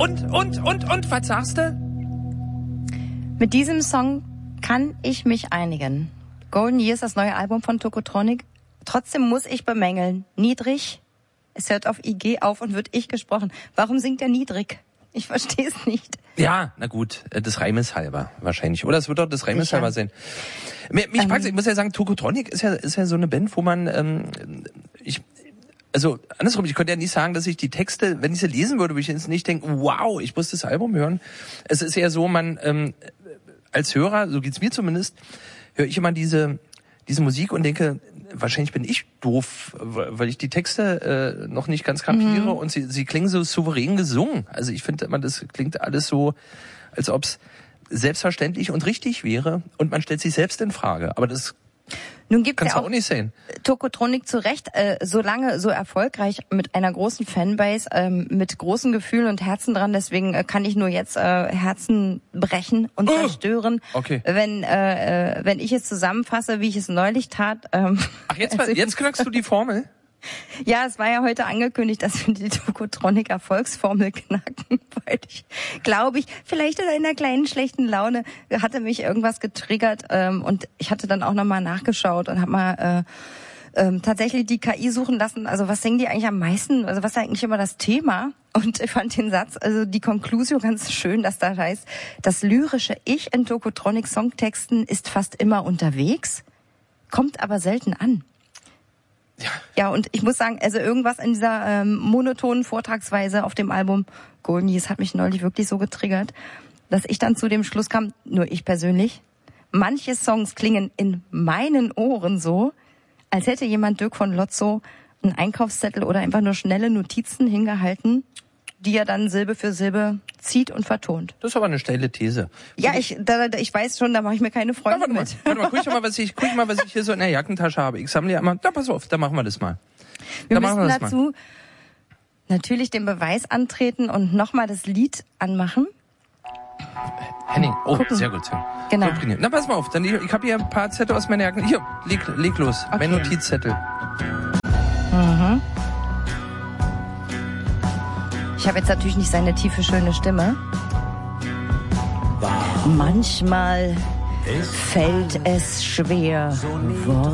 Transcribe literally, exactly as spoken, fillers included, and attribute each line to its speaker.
Speaker 1: Und, und, und, und, was sagst du?
Speaker 2: Mit diesem Song kann ich mich einigen. Golden Years, das neue Album von Tokotronic. Trotzdem muss ich bemängeln. Niedrig, es hört auf I G auf und wird ich gesprochen. Warum singt er niedrig? Ich verstehe es nicht.
Speaker 1: Ja, na gut, des Reimes halber wahrscheinlich. Oder es wird doch des Reimes
Speaker 2: Sicher.
Speaker 1: halber sein. Mich ähm, fragt, ich muss ja sagen, Tokotronic ist ja, ist ja so eine Band, wo man, ähm, ich, also andersrum, ich konnte ja nicht sagen, dass ich die Texte, wenn ich sie lesen würde, würde ich jetzt nicht denken, wow, ich muss das Album hören. Es ist eher so, man, ähm, als Hörer, so geht's mir zumindest, höre ich immer diese, diese Musik und denke, wahrscheinlich bin ich doof, weil ich die Texte äh, noch nicht ganz kapiere mhm. und sie, sie klingen so souverän gesungen. Also ich finde immer, das klingt alles so, als ob es selbstverständlich und richtig wäre und man stellt sich selbst in Frage. Aber das
Speaker 2: Nun gibt's
Speaker 1: kannst
Speaker 2: ja
Speaker 1: du auch nicht sehen.
Speaker 2: Tokotronic zu Recht äh, so lange, so erfolgreich mit einer großen Fanbase, ähm, mit großen Gefühlen und Herzen dran. Deswegen äh, kann ich nur jetzt äh, Herzen brechen und
Speaker 1: oh.
Speaker 2: zerstören,
Speaker 1: okay.
Speaker 2: wenn äh, äh, wenn ich es zusammenfasse, wie ich es neulich tat. Ähm,
Speaker 1: Ach, jetzt,
Speaker 2: also,
Speaker 1: jetzt knackst du die Formel?
Speaker 2: Ja, es war ja heute angekündigt, dass wir die Tokotronic Erfolgsformel knacken, weil ich, glaube ich, vielleicht in einer kleinen schlechten Laune hatte mich irgendwas getriggert ähm, und ich hatte dann auch nochmal nachgeschaut und habe mal äh, ähm, tatsächlich die K I suchen lassen, also was singen die eigentlich am meisten, also was ist eigentlich immer das Thema? Und ich fand den Satz, also die Conclusio ganz schön, dass da heißt, das lyrische Ich in Tokotronic Songtexten ist fast immer unterwegs, kommt aber selten an. Ja. ja, und ich muss sagen, also irgendwas in dieser ähm, monotonen Vortragsweise auf dem Album Golden Years hat mich neulich wirklich so getriggert, dass ich dann zu dem Schluss kam, nur ich persönlich, manche Songs klingen in meinen Ohren so, als hätte jemand Dirk von Lotzo einen Einkaufszettel oder einfach nur schnelle Notizen hingehalten, die er dann Silbe für Silbe zieht und vertont.
Speaker 1: Das ist aber eine steile These.
Speaker 2: Ja, ich da, da, ich weiß schon, da mache ich mir keine Freunde
Speaker 1: ja, warte mal,
Speaker 2: mit.
Speaker 1: Warte mal, guck ich mal, was ich, guck mal, was ich hier so in der Jackentasche habe. Ich sammle ja immer, da pass auf, da machen wir das mal.
Speaker 2: Wir
Speaker 1: da
Speaker 2: müssen
Speaker 1: wir
Speaker 2: dazu
Speaker 1: mal.
Speaker 2: natürlich den Beweis antreten und nochmal das Lied anmachen.
Speaker 1: Henning, oh,
Speaker 2: Gucken.
Speaker 1: sehr gut.
Speaker 2: Genau.
Speaker 1: Na, pass mal auf, dann, ich, ich habe hier ein paar Zettel aus meiner Jacke. Hier, leg, leg los,
Speaker 2: Okay.
Speaker 1: mein Notizzettel.
Speaker 2: Mhm. Ich habe jetzt natürlich nicht seine tiefe, schöne Stimme. Manchmal fällt es schwer, Worte